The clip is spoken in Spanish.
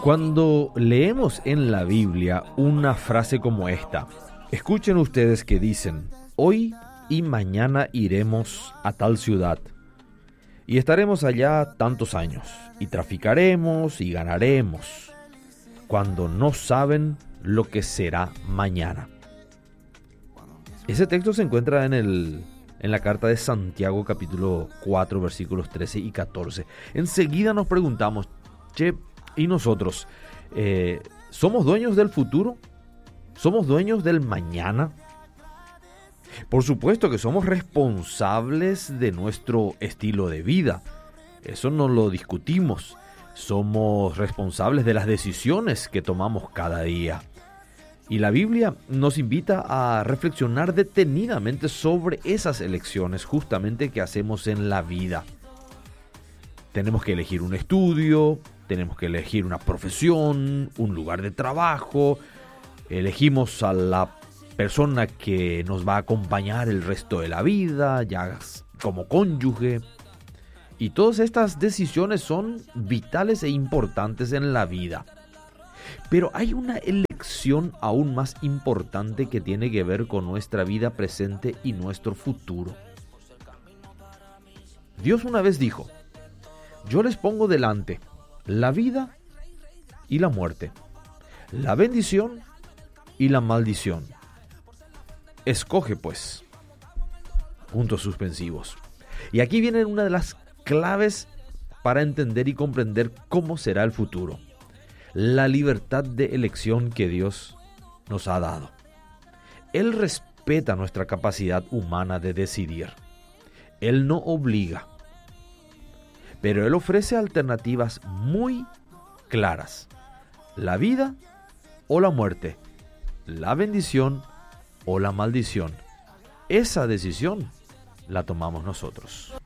Cuando leemos en la Biblia una frase como esta, escuchen ustedes que dicen: hoy y mañana iremos a tal ciudad y estaremos allá tantos años y traficaremos y ganaremos, cuando no saben lo que será mañana. Ese texto se encuentra en la carta de Santiago, capítulo 4, versículos 13 y 14. Enseguida nos preguntamos, ¿y nosotros? ¿Somos dueños del futuro? ¿Somos dueños del mañana? Por supuesto que somos responsables de nuestro estilo de vida. Eso no lo discutimos. Somos responsables de las decisiones que tomamos cada día. Y la Biblia nos invita a reflexionar detenidamente sobre esas elecciones justamente que hacemos en la vida. Tenemos que elegir un estudio, tenemos que elegir una profesión, un lugar de trabajo, elegimos a la persona que nos va a acompañar el resto de la vida, ya como cónyuge. Y todas estas decisiones son vitales e importantes en la vida. Pero hay una elección aún más importante que tiene que ver con nuestra vida presente y nuestro futuro. Dios una vez dijo: yo les pongo delante la vida y la muerte, la bendición y la maldición. Escoge pues. Puntos suspensivos. Y aquí viene una de las claves para entender y comprender cómo será el futuro. La libertad de elección que Dios nos ha dado. Él respeta nuestra capacidad humana de decidir. Él no obliga. Pero Él ofrece alternativas muy claras. La vida o la muerte. La bendición o la maldición. Esa decisión la tomamos nosotros.